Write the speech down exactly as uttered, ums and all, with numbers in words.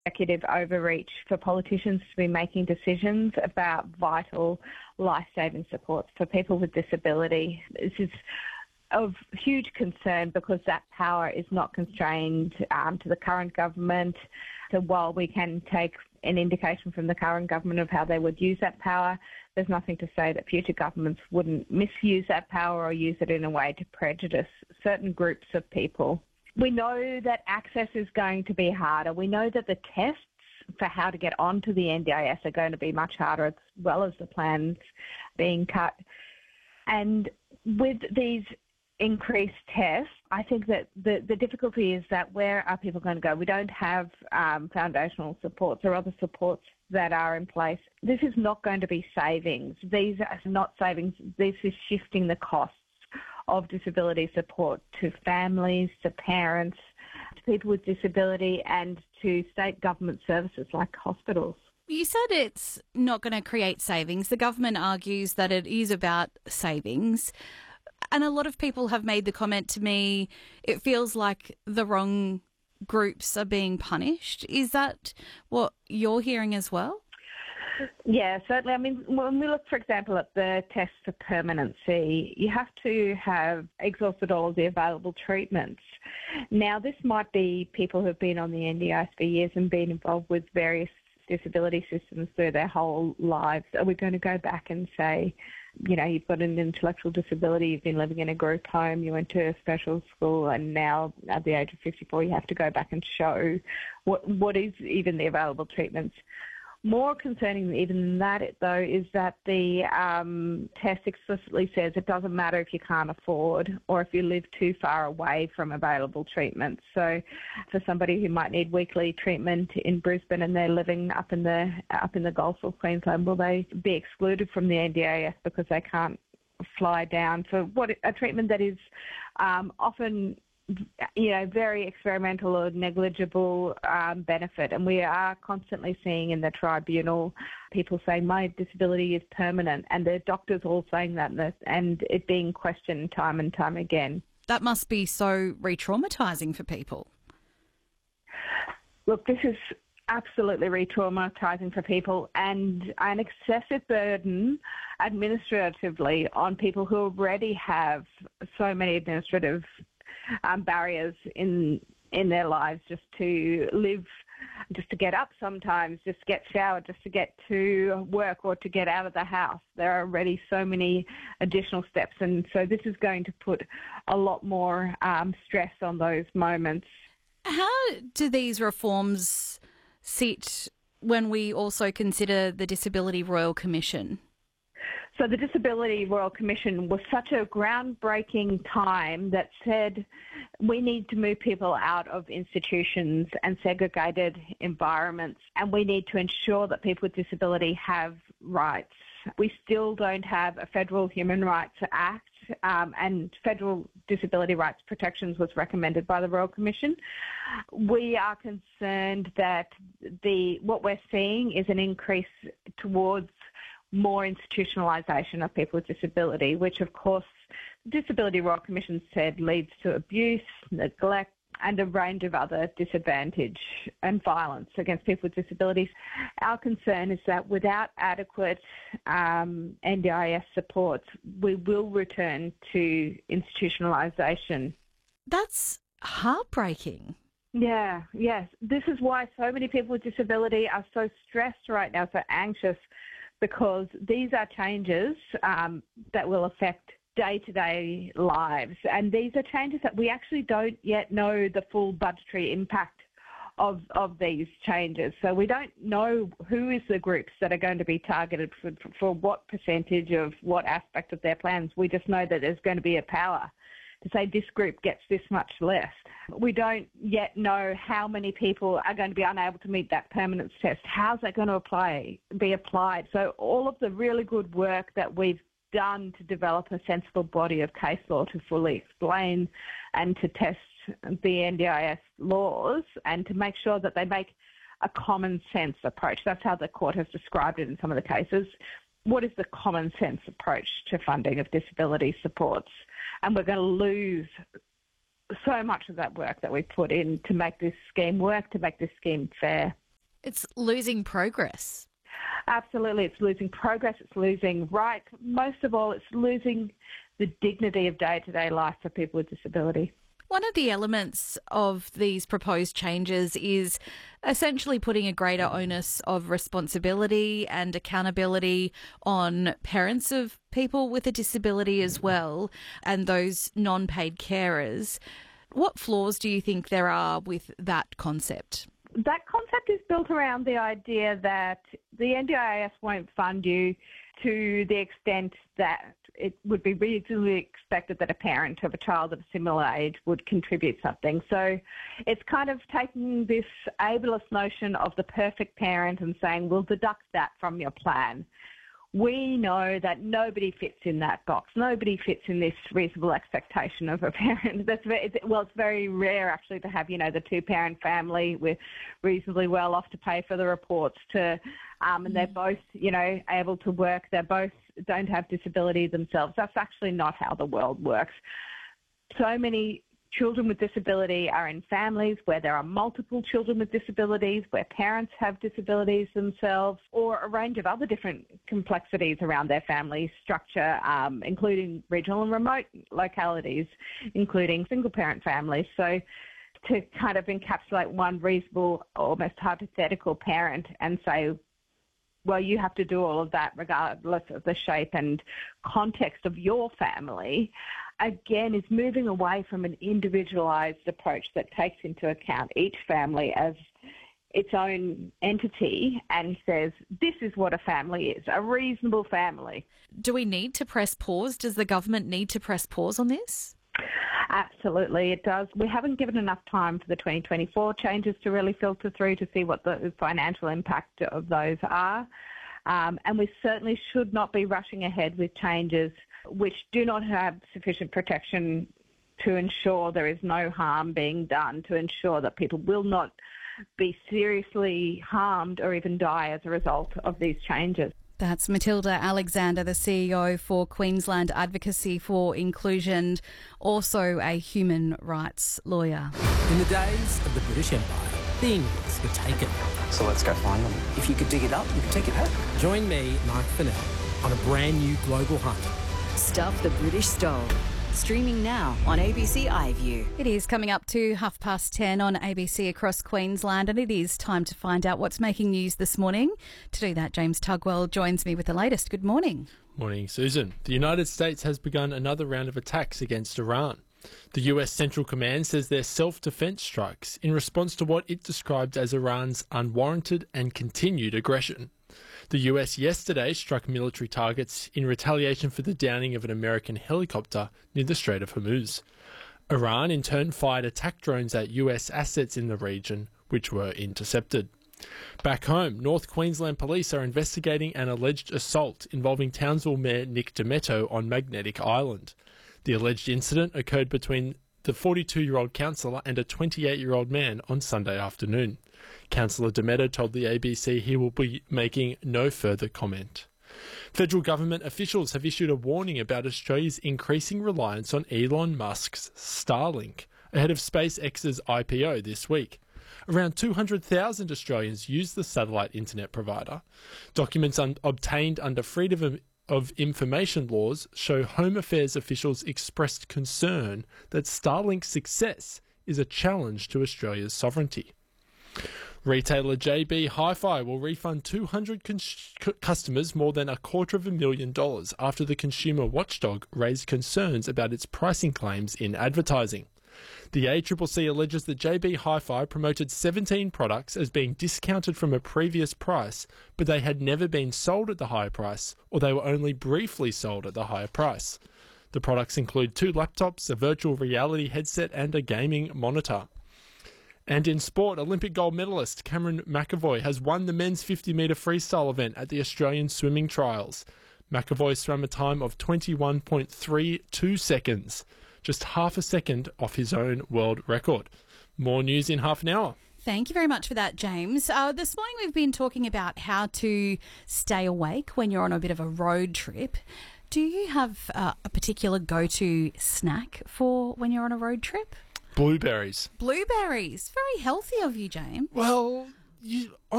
executive overreach for politicians to be making decisions about vital life-saving supports for people with disability. This is of huge concern because that power is not constrained um, to the current government. So while we can take an indication from the current government of how they would use that power, there's nothing to say that future governments wouldn't misuse that power or use it in a way to prejudice certain groups of people. We know that access is going to be harder. We know that the tests for how to get onto the N D I S are going to be much harder, as well as the plans being cut. And with these increased tests, I think that the, the difficulty is that where are people going to go? We don't have um, foundational supports or other supports that are in place. This is not going to be savings. These are not savings. This is shifting the costs of disability support to families, to parents, to people with disability, and to state government services like hospitals. You said it's not going to create savings. The government argues that it is about savings. And a lot of people have made the comment to me, it feels like the wrong groups are being punished. Is that what you're hearing as well? Yeah, certainly. I mean, when we look, for example, at the test for permanency, you have to have exhausted all of the available treatments. Now, this might be people who have been on the N D I S for years and been involved with various disability systems through their whole lives. Are we going to go back and say, you know, you've got an intellectual disability, you've been living in a group home, you went to a special school, and now at the age of fifty-four you have to go back and show what what is even the available treatments? More concerning even than that, though, is that the um, test explicitly says it doesn't matter if you can't afford or if you live too far away from available treatments. So for somebody who might need weekly treatment in Brisbane and they're living up in the up in the Gulf of Queensland, will they be excluded from the N D I S because they can't fly down for what a treatment that is um, often, you know, very experimental or negligible um, benefit. And we are constantly seeing in the tribunal people saying, my disability is permanent, and the doctors all saying that, and it being questioned time and time again. That must be so re-traumatising for people. Look, this is absolutely re-traumatising for people and an excessive burden administratively on people who already have so many administrative Um, barriers in in their lives just to live, just to get up sometimes, just to get showered, just to get to work or to get out of the house. There are already so many additional steps, and so this is going to put a lot more um, stress on those moments. How do these reforms sit when we also consider the Disability Royal Commission? So the Disability Royal Commission was such a groundbreaking time that said we need to move people out of institutions and segregated environments, and we need to ensure that people with disability have rights. We still don't have a Federal Human Rights Act, um, and Federal Disability Rights Protections was recommended by the Royal Commission. We are concerned that the what we're seeing is an increase towards more institutionalisation of people with disability, which of course the Disability Royal Commission said leads to abuse, neglect and a range of other disadvantage and violence against people with disabilities. Our concern is that without adequate um, N D I S supports, we will return to institutionalisation. That's heartbreaking. Yeah, yes. This is why so many people with disability are so stressed right now, so anxious, because these are changes um, that will affect day-to-day lives. And these are changes that we actually don't yet know the full budgetary impact of of these changes. So we don't know who is the groups that are going to be targeted for, for what percentage of what aspect of their plans. We just know that there's going to be a power to say this group gets this much less. We don't yet know how many people are going to be unable to meet that permanence test. How's that going to apply, be applied? So all of the really good work that we've done to develop a sensible body of case law to fully explain and to test the N D I S laws and to make sure that they make a common sense approach. That's how the court has described it in some of the cases. What is the common sense approach to funding of disability supports? And we're going to lose so much of that work that we put in to make this scheme work, to make this scheme fair. It's losing progress. Absolutely. It's losing progress. It's losing rights. Most of all, it's losing the dignity of day-to-day life for people with disability. One of the elements of these proposed changes is essentially putting a greater onus of responsibility and accountability on parents of people with a disability as well, and those non-paid carers. What flaws do you think there are with that concept? That concept is built around the idea that the N D I S won't fund you to the extent that it would be reasonably expected that a parent of a child of a similar age would contribute something. So it's kind of taking this ableist notion of the perfect parent and saying, we'll deduct that from your plan. We know that nobody fits in that box. Nobody fits in this reasonable expectation of a parent. That's very, it's, well, it's very rare actually to have, you know, the two-parent family with reasonably well off to pay for the reports to, um, and they're both, you know, able to work. They're both don't have disability themselves. That's actually not how the world works. So many children with disability are in families where there are multiple children with disabilities, where parents have disabilities themselves, or a range of other different complexities around their family structure, um, including regional and remote localities, including single-parent families. So to kind of encapsulate one reasonable, almost hypothetical parent and say, well, you have to do all of that regardless of the shape and context of your family, again, is moving away from an individualised approach that takes into account each family as its own entity and says, this is what a family is, a reasonable family. Do we need to press pause? Does the government need to press pause on this? Absolutely, it does. We haven't given enough time for the twenty twenty-four changes to really filter through to see what the financial impact of those are. Um, and we certainly should not be rushing ahead with changes which do not have sufficient protection to ensure there is no harm being done, to ensure that people will not be seriously harmed or even die as a result of these changes. That's Matilda Alexander, the C E O for Queensland Advocacy for Inclusion, also a human rights lawyer. In the days of the British Empire, things were taken. So let's go find them. If you could dig it up, you could take it back. Join me, Mark Fennell, on a brand new global hunt. Stuff the British Stole. Streaming now on A B C iView. It is coming up to half past ten on A B C across Queensland, and it is time to find out what's making news this morning. To do that, James Tugwell joins me with the latest. Good morning. Morning, Susan. The United States has begun another round of attacks against Iran. The U S Central Command says they're self-defense strikes in response to what it described as Iran's unwarranted and continued aggression. The U S yesterday struck military targets in retaliation for the downing of an American helicopter near the Strait of Hormuz. Iran in turn fired attack drones at U S assets in the region, which were intercepted. Back home, North Queensland police are investigating an alleged assault involving Townsville Mayor Nick Demetto on Magnetic Island. The alleged incident occurred between the forty-two-year-old councillor and a twenty-eight-year-old man on Sunday afternoon. Councillor Demetto told the A B C he will be making no further comment. Federal government officials have issued a warning about Australia's increasing reliance on Elon Musk's Starlink ahead of SpaceX's I P O this week. Around two hundred thousand Australians use the satellite internet provider. Documents un- obtained under Freedom of of Information laws show Home Affairs officials expressed concern that Starlink's success is a challenge to Australia's sovereignty. Retailer J B Hi-Fi will refund two hundred con- customers more than a quarter of a million dollars after the consumer watchdog raised concerns about its pricing claims in advertising. The A C C C alleges that J B Hi-Fi promoted seventeen products as being discounted from a previous price, but they had never been sold at the higher price, or they were only briefly sold at the higher price. The products include two laptops, a virtual reality headset, and a gaming monitor. And in sport, Olympic gold medalist Cameron McAvoy has won the men's fifty metre freestyle event at the Australian Swimming Trials. McAvoy swam a time of twenty-one point three two seconds, just half a second off his own world record. More news in half an hour. Thank you very much for that, James. Uh, this morning we've been talking about how to stay awake when you're on a bit of a road trip. Do you have uh, a particular go-to snack for when you're on a road trip? Blueberries. Blueberries. Very healthy of you, James. Well, you, on